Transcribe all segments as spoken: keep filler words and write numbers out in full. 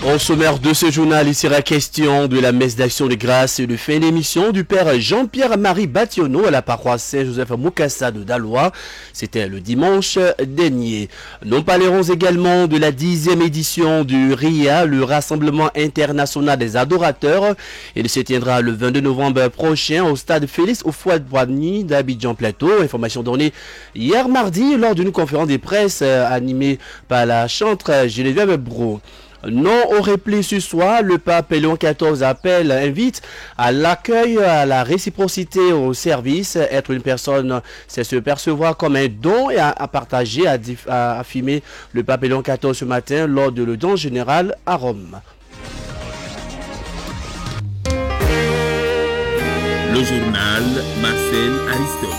Au sommaire de ce journal, il sera question de la messe d'action de grâce et de fin d'émission du père Jean-Pierre-Marie Bationneau à la paroisse Saint-Joseph-Moukassa de Daloa. C'était le dimanche dernier. Nous parlerons également de la dixième édition du R I A, le Rassemblement international des adorateurs. Il se tiendra le vingt-deux novembre prochain au stade Félix Houphouët-Boigny d'Abidjan Plateau. Information donnée hier mardi lors d'une conférence de presse animée par la chantre Geneviève Brault. Non au repli ce soir, le pape Léon quatorze appelle, invite à l'accueil, à la réciprocité au service. Être une personne, c'est se percevoir comme un don et à, à partager, à, à affirmer le pape Léon quatorze ce matin lors de le don général à Rome. Le journal Marcel Aristote.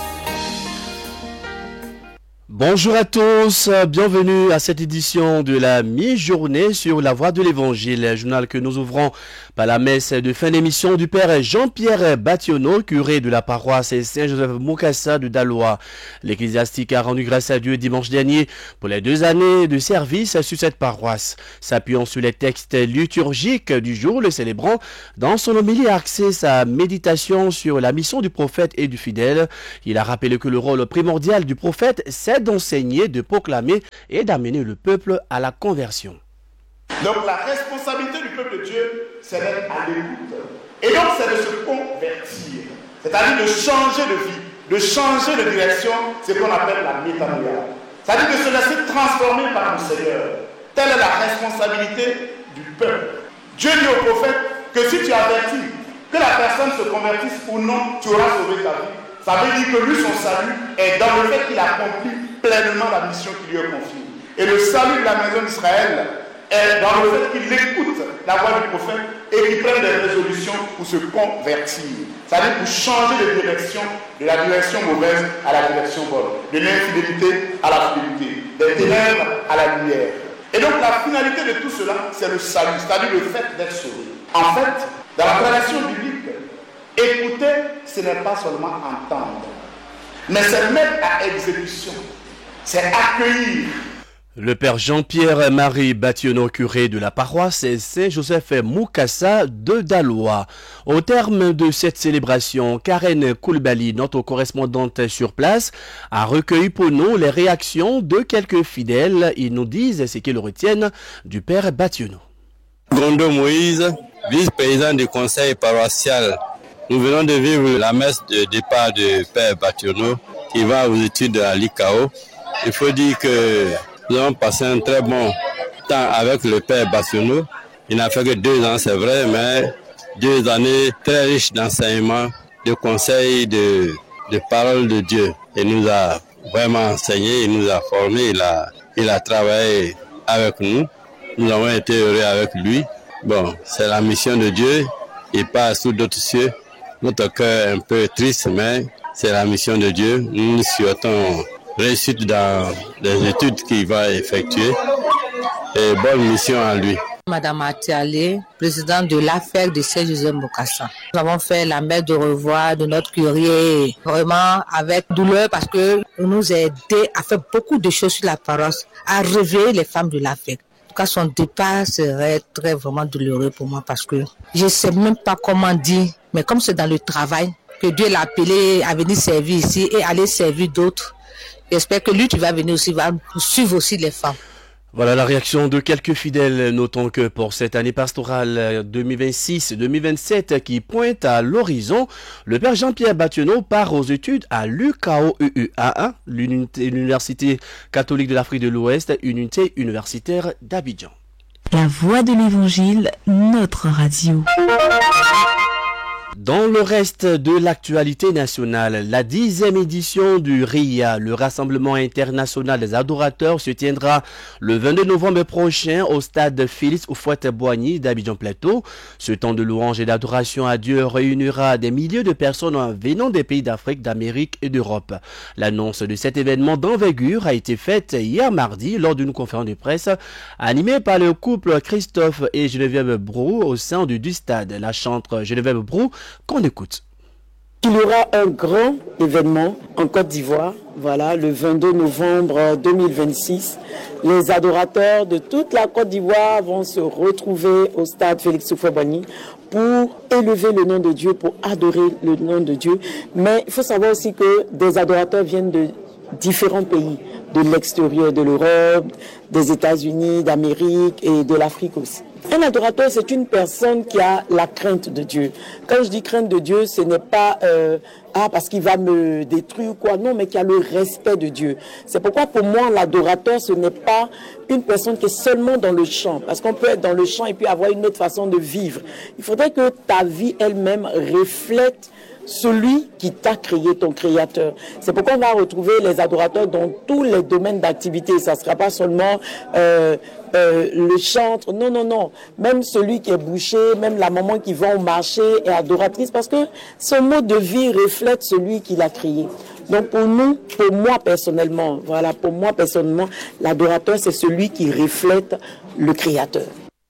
Bonjour à tous, bienvenue à cette édition de la mi-journée sur la voie de l'évangile, journal que nous ouvrons par la messe de fin d'émission du père Jean-Pierre Bationneau, curé de la paroisse Saint-Joseph-Moukassa de Daloa. L'ecclésiastique a rendu grâce à Dieu dimanche dernier pour les deux années de service sur cette paroisse. S'appuyant sur les textes liturgiques du jour, le célébrant, dans son homélie, a axé sa méditation sur la mission du prophète et du fidèle. Il a rappelé que le rôle primordial du prophète, c'est d'enseigner, de proclamer et d'amener le peuple à la conversion. Donc la responsabilité du peuple de Dieu, c'est d'être à l'écoute. Et donc c'est de se convertir, c'est-à-dire de changer de vie, de changer de direction, c'est ce qu'on appelle la métanoïa. C'est-à-dire de se laisser transformer par le Seigneur. Telle est la responsabilité du peuple. Dieu dit au prophète que si tu avertis que la personne se convertisse ou non, tu auras sauvé ta vie. Ça veut dire que lui, son salut est dans le fait qu'il accomplit pleinement la mission qui lui est confiée. Et le salut de la maison d'Israël est dans le fait qu'il écoute la voix du prophète et qu'il prenne des résolutions pour se convertir. C'est-à-dire pour changer de direction, de la direction mauvaise à la direction bonne, de l'infidélité à la fidélité, des ténèbres à la lumière. Et donc la finalité de tout cela, c'est le salut, c'est-à-dire le fait d'être sauvé. En fait, dans la tradition biblique, écouter, ce n'est pas seulement entendre, mais c'est mettre à exécution, c'est accueillir. Le père Jean-Pierre-Marie Bationneau, curé de la paroisse Saint-Joseph-Moukassa de Daloa. Au terme de cette célébration, Karen Koulibaly, notre correspondante sur place, a recueilli pour nous les réactions de quelques fidèles. Ils nous disent ce qu'ils retiennent du père Bationneau. Gondo Moïse, vice-président du conseil paroissial. Nous venons de vivre la messe de départ du père Bationneau qui va aux études à l'I C A O. Il faut dire que nous avons passé un très bon temps avec le père Bationneau. Il n'a fait que deux ans, c'est vrai, mais deux années très riches d'enseignements, de conseils, de, de paroles de Dieu. Il nous a vraiment enseigné, il nous a formés, il a, il a travaillé avec nous. Nous avons été heureux avec lui. Bon, c'est la mission de Dieu. Il part sous d'autres cieux. Notre cœur est un peu triste, mais c'est la mission de Dieu. Nous nous souhaitons réussite dans les études qu'il va effectuer et bonne mission à lui. Madame Atialé, présidente de l'affaire de Saint-Joseph-Moukassa. Nous avons fait la messe de revoir de notre curé, vraiment avec douleur parce que nous a aidé à faire beaucoup de choses sur la paroisse, à réveiller les femmes de l'affaire. En tout cas, son départ serait très vraiment douloureux pour moi parce que je ne sais même pas comment dire, mais comme c'est dans le travail, que Dieu l'a appelé à venir servir ici et aller servir d'autres, j'espère que lui, tu vas venir aussi, va suivre aussi les femmes. Voilà la réaction de quelques fidèles. Notons que pour cette année pastorale deux mille vingt-six deux mille vingt-sept qui pointe à l'horizon, le père Jean-Pierre Bationneau part aux études à l'U C A O U U A un, l'Université catholique de l'Afrique de l'Ouest, unité universitaire d'Abidjan. La voix de l'évangile, notre radio. Dans le reste de l'actualité nationale, la dixième édition du R I A, le Rassemblement international des adorateurs, se tiendra le vingt-deux novembre prochain au stade Félix Houphouët-Boigny d'Abidjan Plateau. Ce temps de louange et d'adoration à Dieu réunira des milliers de personnes venant des pays d'Afrique, d'Amérique et d'Europe. L'annonce de cet événement d'envergure a été faite hier mardi lors d'une conférence de presse animée par le couple Christophe et Geneviève Brault au sein du, du stade. La chantre Geneviève Brault qu'on écoute. Il y aura un grand événement en Côte d'Ivoire, voilà, le vingt-deux novembre deux mille vingt-six. Les adorateurs de toute la Côte d'Ivoire vont se retrouver au stade Félix Houphouët-Boigny pour élever le nom de Dieu, pour adorer le nom de Dieu. Mais il faut savoir aussi que des adorateurs viennent de différents pays, de l'extérieur de l'Europe, des États-Unis, d'Amérique et de l'Afrique aussi. Un adorateur, c'est une personne qui a la crainte de Dieu. Quand je dis crainte de Dieu, ce n'est pas euh, ah parce qu'il va me détruire ou quoi, non, mais qui a le respect de Dieu. C'est pourquoi pour moi, l'adorateur, ce n'est pas une personne qui est seulement dans le chant, parce qu'on peut être dans le chant et puis avoir une autre façon de vivre. Il faudrait que ta vie elle-même reflète celui qui t'a créé, ton créateur. C'est pourquoi on va retrouver les adorateurs dans tous les domaines d'activité. Ça ne sera pas seulement euh, euh, le chantre, non, non, non. Même celui qui est boucher, même la maman qui va au marché est adoratrice, parce que son mode de vie reflète celui qui l'a créé. Donc pour nous, pour moi personnellement, voilà, pour moi personnellement, l'adorateur, c'est celui qui reflète le créateur.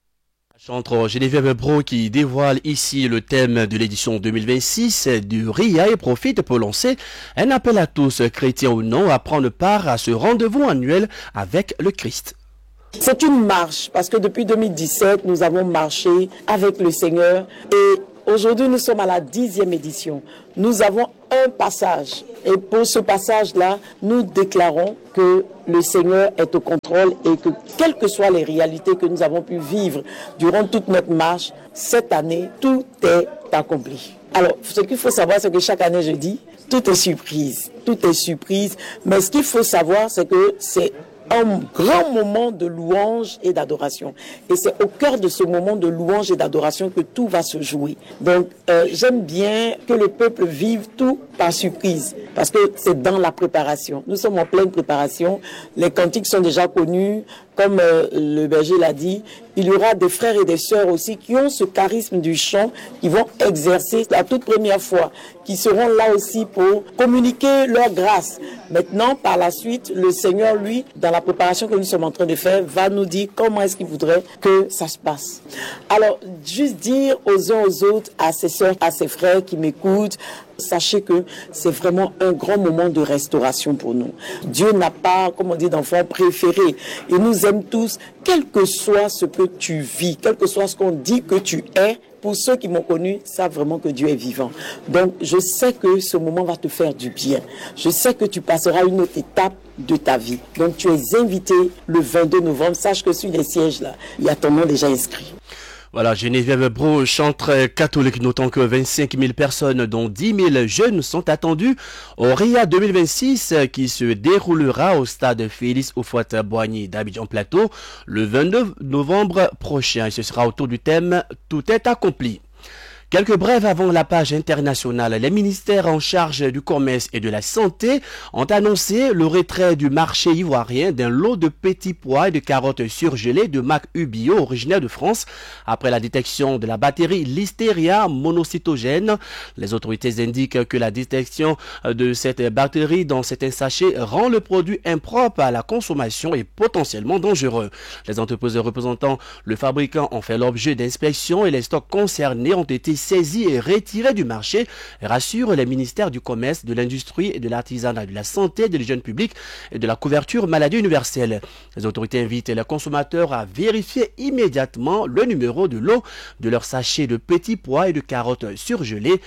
Chantre Geneviève Brault qui dévoile ici le thème de l'édition deux mille vingt-six du R I A et profite pour lancer un appel à tous, chrétiens ou non, à prendre part à ce rendez-vous annuel avec le Christ. C'est une marche parce que depuis deux mille dix-sept, nous avons marché avec le Seigneur et aujourd'hui nous sommes à la dixième édition. Nous avons un passage et pour ce passage-là, nous déclarons que le Seigneur est au contrôle et que quelles que soient les réalités que nous avons pu vivre durant toute notre marche, cette année, tout est accompli. Alors, ce qu'il faut savoir, c'est que chaque année, je dis, tout est surprise, tout est surprise, mais ce qu'il faut savoir, c'est que c'est un grand moment de louange et d'adoration. Et c'est au cœur de ce moment de louange et d'adoration que tout va se jouer. Donc, euh, j'aime bien que le peuple vive tout par surprise, parce que c'est dans la préparation. Nous sommes en pleine préparation. Les cantiques sont déjà connus. Comme euh, le berger l'a dit, il y aura des frères et des sœurs aussi qui ont ce charisme du chant, qui vont exercer la toute première fois, qui seront là aussi pour communiquer leur grâce. Maintenant, par la suite, le Seigneur, lui, dans la préparation que nous sommes en train de faire, va nous dire comment est-ce qu'il voudrait que ça se passe. Alors, juste dire aux uns aux autres, à ses sœurs, à ses frères qui m'écoutent, sachez que c'est vraiment un grand moment de restauration pour nous. Dieu n'a pas, comme on dit, d'enfants préférés. Il nous aime tous, quel que soit ce que tu vis, quel que soit ce qu'on dit que tu es. Pour ceux qui m'ont connu, savent vraiment que Dieu est vivant. Donc, je sais que ce moment va te faire du bien. Je sais que tu passeras une autre étape de ta vie. Donc, tu es invité le vingt-deux novembre. Sache que sur les sièges, là, il y a ton nom déjà inscrit. Voilà, Geneviève Brault, chantre catholique, notant que vingt-cinq mille personnes, dont dix mille jeunes, sont attendues au R I A deux mille vingt-six qui se déroulera au stade Félix Houphouët-Boigny d'Abidjan Plateau le vingt-deux novembre prochain. Et ce sera autour du thème « Tout est accompli ». Quelques brèves avant la page internationale, les ministères en charge du commerce et de la santé ont annoncé le retrait du marché ivoirien d'un lot de petits pois et de carottes surgelées de marque Ubio originaire de France après la détection de la bactérie Listeria monocytogène. Les autorités indiquent que la détection de cette bactérie dans certains sachets rend le produit impropre à la consommation et potentiellement dangereux. Les entreprises représentant le fabricant ont fait l'objet d'inspections et les stocks concernés ont été saisis et retirés du marché, rassurent les ministères du commerce, de l'industrie et de l'artisanat, de la santé, de l'hygiène publique et de la couverture maladie universelle. Les autorités invitent les consommateurs à vérifier immédiatement le numéro de lot de leurs sachets de petits pois et de carottes surgelées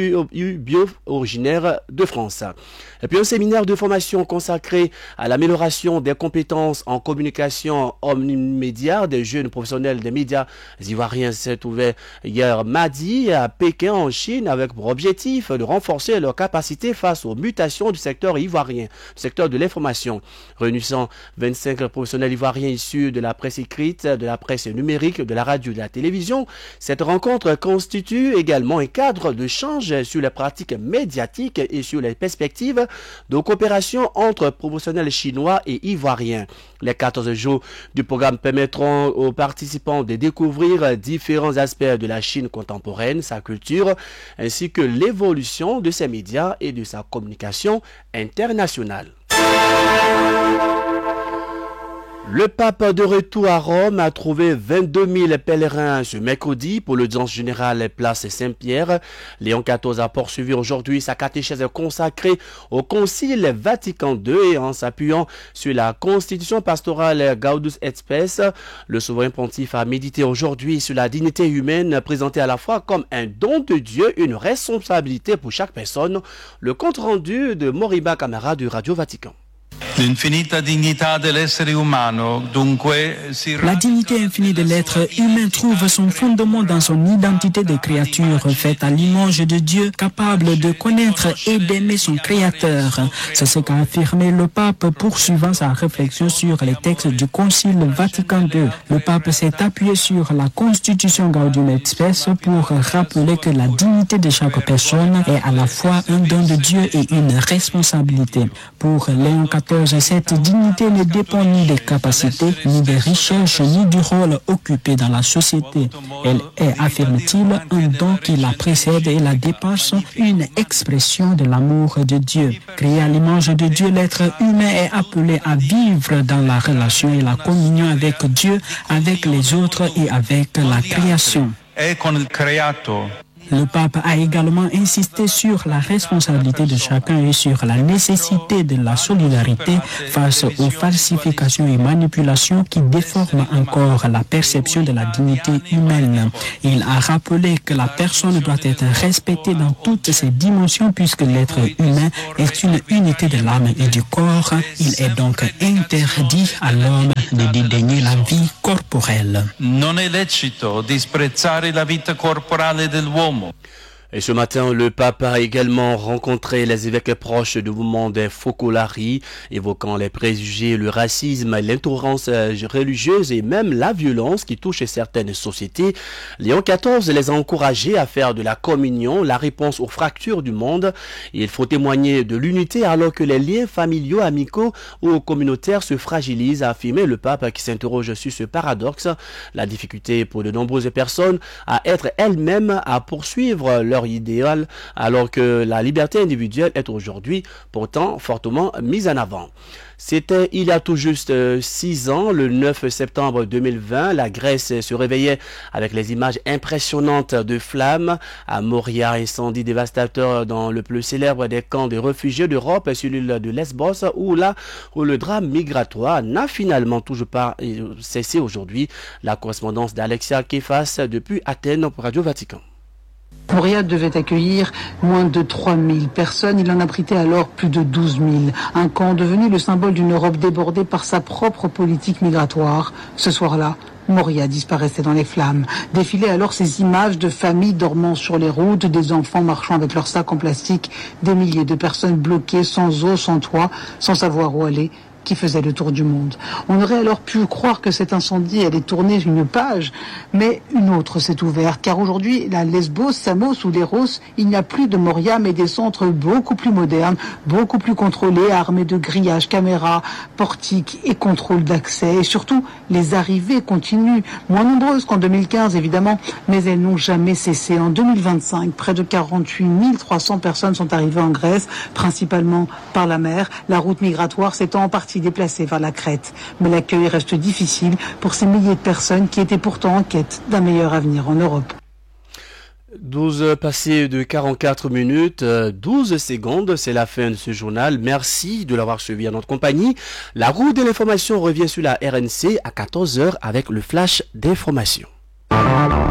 bio originaires de France. Et puis un séminaire de formation consacré à l'amélioration des compétences en communication omnimédia des jeunes professionnels des médias ivoiriens s'est ouvert hier mardi à Pékin en Chine avec pour objectif de renforcer leurs capacités face aux mutations du secteur ivoirien, du secteur de l'information. Réunissant vingt-cinq professionnels ivoiriens issus de la presse écrite, de la presse numérique, de la radio et de la télévision, cette rencontre constitue également un cadre de change sur les pratiques médiatiques et sur les perspectives de coopération entre professionnels chinois et ivoiriens. Les quatorze jours du programme permettront aux participants de découvrir différents aspects de la Chine contemporaine, sa culture, ainsi que l'évolution de ses médias et de sa communication internationale. Le pape de retour à Rome a trouvé vingt-deux mille pèlerins ce mercredi pour l'audience générale place Saint-Pierre. Léon quatorze a poursuivi aujourd'hui sa catéchèse consacrée au Concile Vatican deux et en s'appuyant sur la constitution pastorale Gaudium et Spes. Le souverain pontife a médité aujourd'hui sur la dignité humaine présentée à la fois comme un don de Dieu, une responsabilité pour chaque personne. Le compte rendu de Moriba Camara du Radio Vatican. La dignité infinie de l'être humain trouve son fondement dans son identité de créature faite à l'image de Dieu, capable de connaître et d'aimer son Créateur. C'est ce qu'a affirmé le pape poursuivant sa réflexion sur les textes du Concile Vatican deux. Le pape s'est appuyé sur la constitution Gaudium et Spes pour rappeler que la dignité de chaque personne est à la fois un don de Dieu et une responsabilité. Pour Léon quatorze, cette dignité ne dépend ni des capacités, ni des richesses, ni du rôle occupé dans la société. Elle est, affirme-t-il, un don qui la précède et la dépasse, une expression de l'amour de Dieu. Créé à l'image de Dieu, l'être humain est appelé à vivre dans la relation et la communion avec Dieu, avec les autres et avec la création. Le pape a également insisté sur la responsabilité de chacun et sur la nécessité de la solidarité face aux falsifications et manipulations qui déforment encore la perception de la dignité humaine. Il a rappelé que la personne doit être respectée dans toutes ses dimensions puisque l'être humain est une unité de l'âme et du corps. Il est donc interdit à l'homme de dédaigner la vie corporelle. Non è lecito disprezzare la vita corporale dell'uomo. Et ce matin, le pape a également rencontré les évêques proches du mouvement des Focolari, évoquant les préjugés, le racisme, l'intolérance religieuse et même la violence qui touche certaines sociétés. Léon quatorze les a encouragés à faire de la communion la réponse aux fractures du monde. Il faut témoigner de l'unité alors que les liens familiaux, amicaux ou communautaires se fragilisent, a affirmé le pape qui s'interroge sur ce paradoxe. La difficulté pour de nombreuses personnes à être elles-mêmes, à poursuivre leur idéal, alors que la liberté individuelle est aujourd'hui pourtant fortement mise en avant. C'était il y a tout juste six ans, le neuf septembre deux mille vingt, la Grèce se réveillait avec les images impressionnantes de flammes à Moria, incendie dévastateur dans le plus célèbre des camps de réfugiés d'Europe, celui de Lesbos, où là où le drame migratoire n'a finalement toujours pas cessé aujourd'hui. La correspondance d'Alexia Kefas depuis Athènes pour Radio Vatican. Moria devait accueillir moins de trois mille personnes. Il en abritait alors plus de douze mille. Un camp devenu le symbole d'une Europe débordée par sa propre politique migratoire. Ce soir-là, Moria disparaissait dans les flammes. Défilaient alors ces images de familles dormant sur les routes, des enfants marchant avec leurs sacs en plastique, des milliers de personnes bloquées, sans eau, sans toit, sans savoir où aller, qui faisait le tour du monde. On aurait alors pu croire que cet incendie allait tourner une page, mais une autre s'est ouverte, car aujourd'hui, la Lesbos, Samos ou Leros, il n'y a plus de Moria, mais des centres beaucoup plus modernes, beaucoup plus contrôlés, armés de grillages, caméras, portiques et contrôles d'accès. Et surtout, les arrivées continuent, moins nombreuses qu'en deux mille quinze, évidemment, mais elles n'ont jamais cessé. En deux mille vingt-cinq, près de quarante-huit mille trois cents personnes sont arrivées en Grèce, principalement par la mer. La route migratoire s'étend en partie déplacés vers la Crète. Mais l'accueil reste difficile pour ces milliers de personnes qui étaient pourtant en quête d'un meilleur avenir en Europe. douze passées de quarante-quatre minutes, douze secondes, c'est la fin de ce journal. Merci de l'avoir suivi à notre compagnie. La roue de l'information revient sur la R N C à quatorze heures avec le flash d'information.